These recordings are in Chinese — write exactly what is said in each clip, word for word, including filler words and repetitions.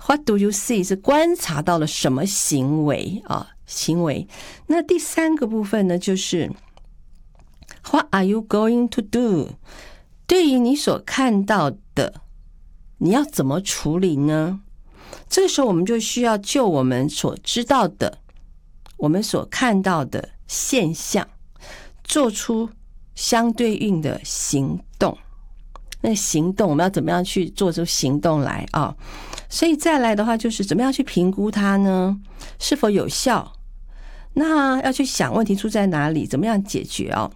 What do you see 是观察到了什么行为啊？行为。那第三个部分呢，就是 What are you going to do？ 对于你所看到的，你要怎么处理呢？这个时候我们就需要就我们所知道的，我们所看到的现象，做出相对应的行动。那行动我们要怎么样去做出行动来啊？所以再来的话，就是怎么样去评估它呢？是否有效？那要去想问题出在哪里，怎么样解决啊？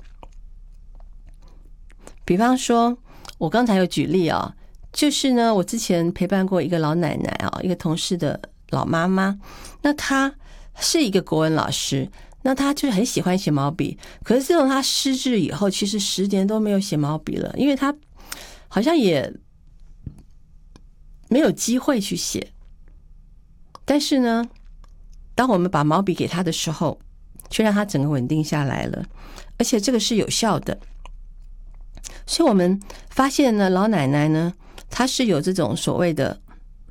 比方说，我刚才有举例啊，就是呢，我之前陪伴过一个老奶奶啊，一个同事的老妈妈，那她是一个国文老师，那她就是很喜欢写毛笔，可是自从她失智以后，其实十年都没有写毛笔了，因为她好像也没有机会去写。但是呢，当我们把毛笔给她的时候，却让她整个稳定下来了，而且这个是有效的。所以我们发现呢，老奶奶呢，她是有这种所谓的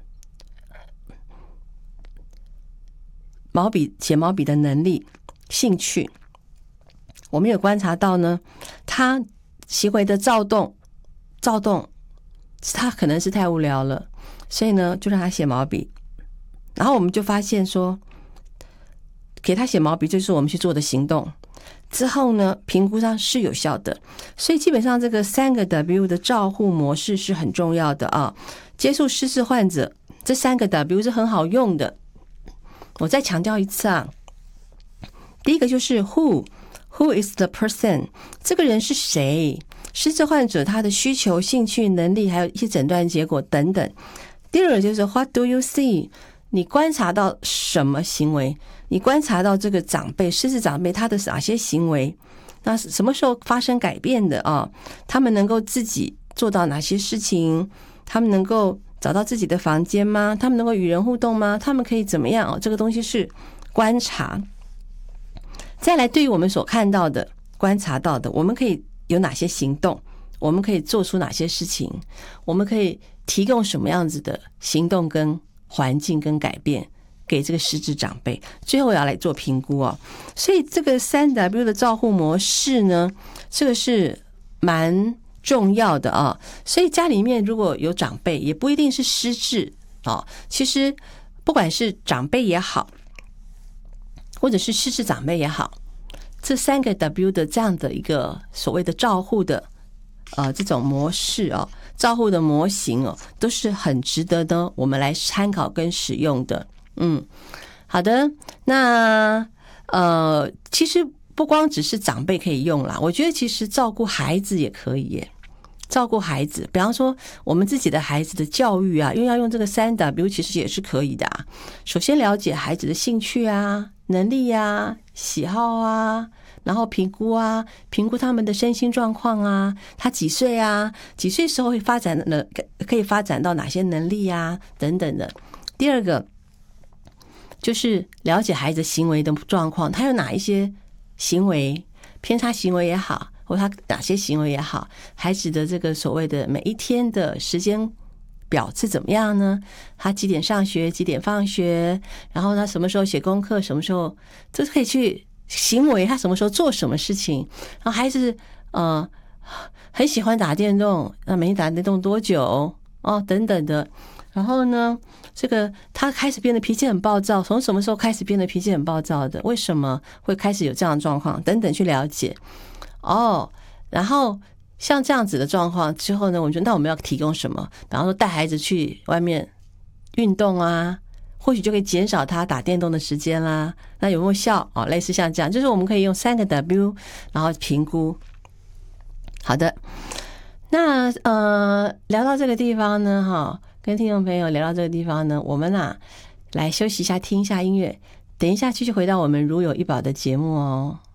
毛笔写毛笔的能力、兴趣。我们有观察到呢，她行为的躁动，躁动，她可能是太无聊了，所以呢，就让她写毛笔。然后我们就发现说，给她写毛笔就是我们去做的行动。之后呢，评估上是有效的，所以基本上这个三个 W 的照护模式是很重要的啊。接触失智患者，这三个 W 是很好用的。我再强调一次啊，第一个就是 Who Who is the person？ 这个人是谁？失智患者他的需求、兴趣、能力，还有一些诊断结果等等。第二个就是 What do you see？ 你观察到什么行为？你观察到这个长辈，失智长辈他的哪些行为？那什么时候发生改变的啊？他们能够自己做到哪些事情？他们能够找到自己的房间吗？他们能够与人互动吗？他们可以怎么样？这个东西是观察。再来，对于我们所看到的、观察到的，我们可以有哪些行动？我们可以做出哪些事情？我们可以提供什么样子的行动跟环境跟改变给这个失智长辈？最后要来做评估哦。所以这个三 W 的照护模式呢，这个是蛮重要的啊。所以家里面如果有长辈，也不一定是失智啊。其实不管是长辈也好，或者是失智长辈也好，这三个 W 的这样的一个所谓的照护的呃这种模式哦，照护的模型哦，都是很值得呢我们来参考跟使用的。嗯，好的，那呃，其实不光只是长辈可以用啦，我觉得其实照顾孩子也可以耶。照顾孩子，比方说我们自己的孩子的教育啊，因为要用这个三 W， 其实也是可以的啊。首先了解孩子的兴趣啊、能力啊、喜好啊，然后评估啊，评估他们的身心状况啊，他几岁啊，几岁时候会发展的，可以发展到哪些能力啊，等等的。第二个就是了解孩子行为的状况，他有哪一些行为偏差行为也好，或他哪些行为也好，孩子的这个所谓的每一天的时间表是怎么样呢？他几点上学，几点放学，然后他什么时候写功课，什么时候，这可以去行为，他什么时候做什么事情。然后孩子呃很喜欢打电动，那每天打电动多久哦，等等的。然后呢，这个他开始变得脾气很暴躁，从什么时候开始变得脾气很暴躁的？为什么会开始有这样的状况？等等去了解哦。然后像这样子的状况之后呢，我觉得那我们要提供什么？比方说带孩子去外面运动啊，或许就可以减少他打电动的时间啦。那有没有效哦？类似像这样，就是我们可以用三个 W， 然后评估。好的，那呃聊到这个地方呢，哈。跟听众朋友聊到这个地方呢，我们啊来休息一下，听一下音乐，等一下继续回到我们如有一宝的节目哦。